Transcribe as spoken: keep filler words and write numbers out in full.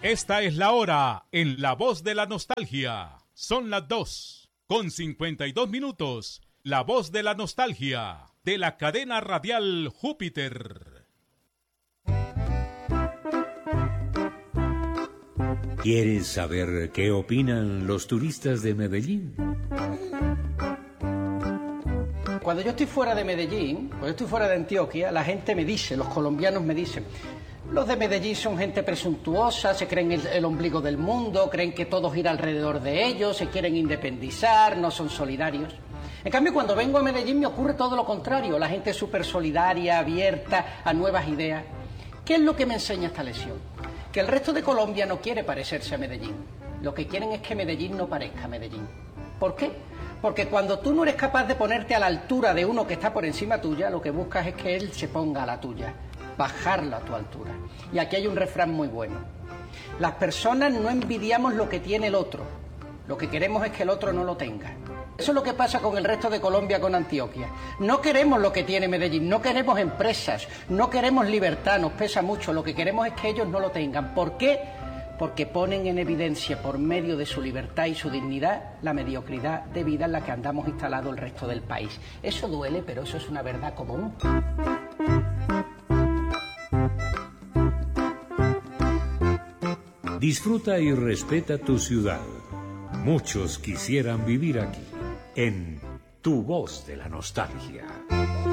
Esta es la hora en La Voz de la Nostalgia. Son las dos con cincuenta y dos minutos. La Voz de la Nostalgia de la cadena radial Júpiter. ¿Quieres saber qué opinan los turistas de Medellín? Cuando yo estoy fuera de Medellín, cuando yo estoy fuera de Antioquia, la gente me dice, los colombianos me dicen, los de Medellín son gente presuntuosa, se creen el, el ombligo del mundo, creen que todo gira alrededor de ellos, se quieren independizar, no son solidarios. En cambio, cuando vengo a Medellín me ocurre todo lo contrario, la gente es súper solidaria, abierta a nuevas ideas. ¿Qué es lo que me enseña esta lección? Que el resto de Colombia no quiere parecerse a Medellín. Lo que quieren es que Medellín no parezca a Medellín. ¿Por qué? Porque cuando tú no eres capaz de ponerte a la altura de uno que está por encima tuya, lo que buscas es que él se ponga a la tuya, bajarlo a tu altura. Y aquí hay un refrán muy bueno. Las personas no envidiamos lo que tiene el otro, lo que queremos es que el otro no lo tenga. Eso es lo que pasa con el resto de Colombia, con Antioquia. No queremos lo que tiene Medellín, no queremos empresas, no queremos libertad, nos pesa mucho, lo que queremos es que ellos no lo tengan. ¿Por qué? Porque ponen en evidencia por medio de su libertad y su dignidad la mediocridad de vida en la que andamos instalados el resto del país. Eso duele, pero eso es una verdad común. Disfruta y respeta tu ciudad. Muchos quisieran vivir aquí, en Tu Voz de la Nostalgia.